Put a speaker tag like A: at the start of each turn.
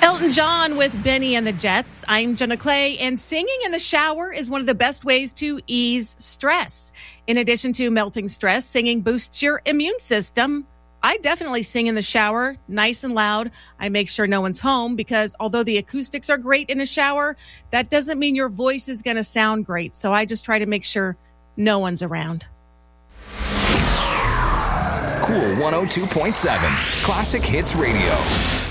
A: Elton John with Benny and the Jets. I'm Jenna Clay, and singing in the shower is one of the best ways to ease stress. In addition to melting stress, singing boosts your immune system. I definitely sing in the shower, nice and loud. I make sure no one's home because although the acoustics are great in a shower, that doesn't mean your voice is going to sound great. So I just try to make sure no one's around.
B: Cool 102.7 Classic Hits Radio.